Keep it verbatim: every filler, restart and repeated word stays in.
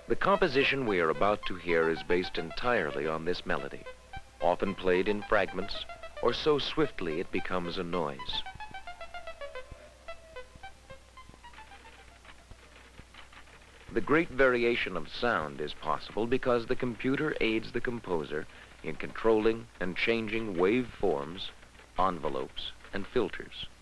The composition we are about to hear is based entirely on this melody, often played in fragments or so swiftly it becomes a noise. The great variation of sound is possible because the computer aids the composer in controlling and changing waveforms, envelopes, and filters.